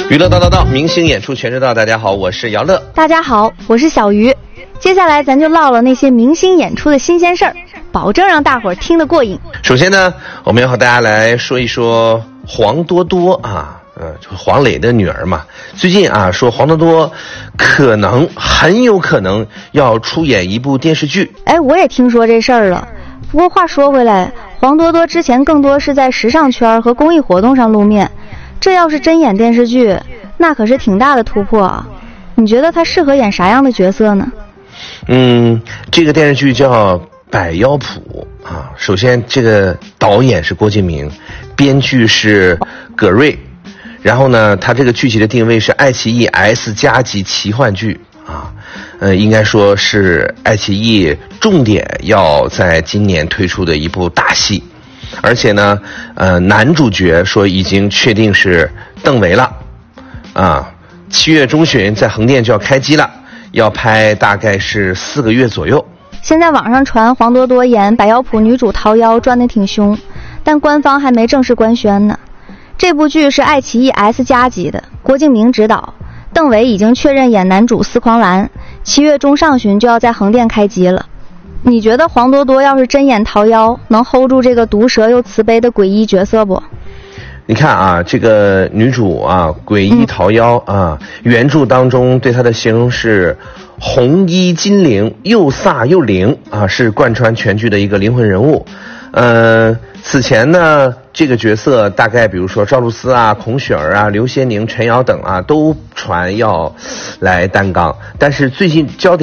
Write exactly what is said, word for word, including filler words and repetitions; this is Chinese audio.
娱乐道道道，明星演出全知道。大家好，我是姚乐。 大家好，我是小鱼。接下来咱就唠唠那些明星演出的新鲜事儿，保证让大伙儿听得过瘾。 首先呢，我们要和大家来说一说黄多多啊，呃，就是黄磊的女儿嘛。最近啊，说黄多多可能很有可能要出演一部电视剧。 哎，我也听说这事儿了。不过话说回来，黄多多之前更多是在时尚圈和公益活动上露面，这要是真演电视剧，那可是挺大的突破啊。你觉得他适合演啥样的角色呢？ 嗯，这个电视剧叫《百妖谱》啊。首先，这个导演是郭敬明，编剧是葛瑞。然后呢，他这个剧集的定位是爱奇艺 S 加级奇幻剧啊。呃，应该说是爱奇艺重点要在今年推出的一部大戏。而且呢，呃，男主角说已经确定是邓为了，啊，七月中旬在横店就要开机了，要拍大概是四个月左右。 现在网上传黄多多演《百妖谱》女主桃夭赚得挺凶，但官方还没正式官宣呢。这部剧是爱奇艺 S 加级的，郭敬明执导，邓为已经确认演男主司狂澜，七月中上旬就要在横店开机了。你觉得黄多多要是真演桃夭，能 hold 住这个毒舌又慈悲的诡异角色不？ 你看啊，这个女主啊，诡异桃夭、嗯、啊，原著当中对她的形容是红衣金灵，又飒又灵啊，是贯穿全剧的一个灵魂人物。呃，此前呢，这个角色大概比如说赵露思啊、孔雪儿啊、刘些宁、陈瑶等啊，都传要来担纲，但是最近焦点